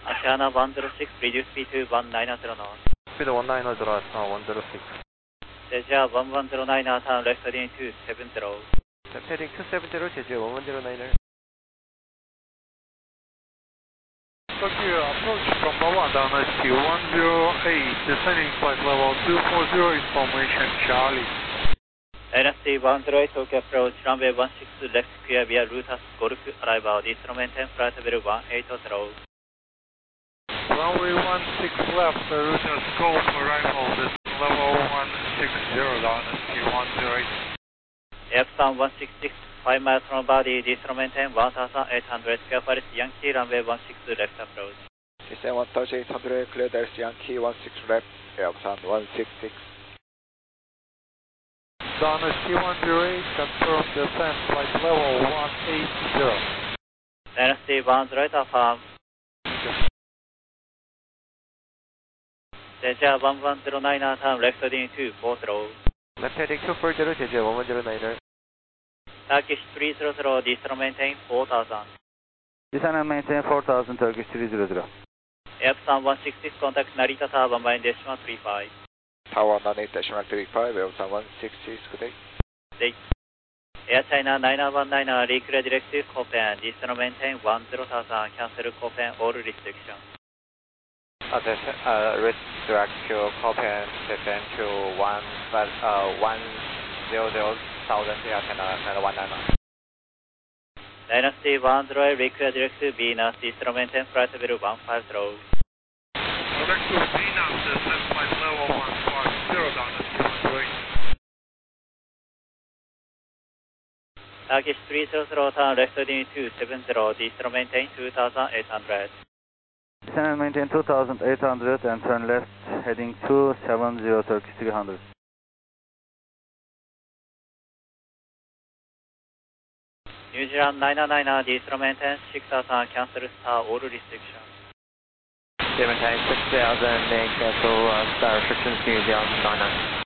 Asiana 106, reduce speed to 1900 knots. Speed 1900 knots, 106. Jeju 1109, turn left heading 270. Left heading 270, Jeju 1109. Tokyo approach from Baba down SQ 108, descending flight level 240, information Charlie. NSC 108, Tokyo approach, runway 16 left clear via Lotus Golf, arrival, distro maintain, flight level 180. Runway 16 left, Lotus Golf, arrival, level 160 down SQ 108. Epson 166, 5 miles from body, distro maintain, 1800, clear for Yankee, runway 16 left approach. Descend 1800, clear there's Yankee 16 left, Epson 166. Down SQ 108, confirm descent, flight level 180. NSC 108, affirm. Jeju 1109, turn left heading 240. Left heading 240, Jeju 1109. Turkish 300, distro maintain, 4000. Descend and maintain 4000, Turkish 300. Epson 166, contact Narita Tower 9.35. Tower 98.35, Epson 166, good day. Day. Air China 919, reclear directive, Copen, distro maintain 10,000, cancel Copen, all restrictions. Redirect to Copen, descend to 100,000, Air China 919. Dynasty 108, reclear directive, Venus, distro maintain, flight level 150. Directive Venus, descent flight level 150 down SQ 108. Turkish 300, turn left heading 270, distro maintain 2800. Descend and maintain 2800 and turn left heading 270, Turkish 300. New Zealand 999, distro maintain 6000, cancel star, all restrictions. Maintain 6000 and cancel star restrictions, New Zealand 99.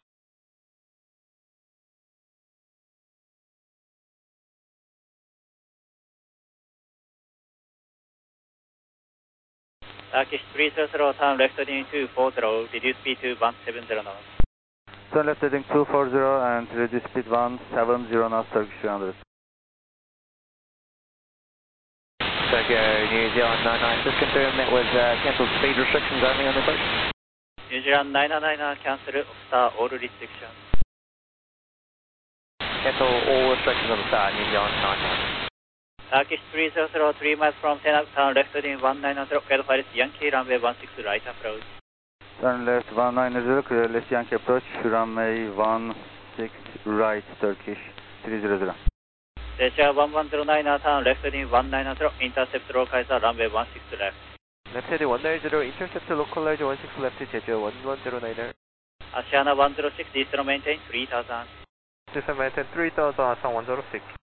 Turkish 300, turn left heading 240, reduce speed to 170 knots. Turn left heading 240 and reduce speed 170 knots, Turkish 300. Tokyo, New Zealand 99, just confirm that was cancelled speed restrictions only on the approach. New Zealand 999, cancel star, all restrictions. Cancel all restrictions on the star, New Zealand 99. Turkish 300, 3 miles from Tenak, turn left heading 1900, clear for Yankee, runway 16 right approach. Turn left 190, clear left Yankee approach, runway 16 right, Turkish 300. Jeju 1109, turn left heading 1900, intercept localizer, runway 16 left. Left heading 190, intercept localize 16 left, Jeju 1109. Asiana 106, distro maintain 3000. Descend maintain 3000, Asiana 106.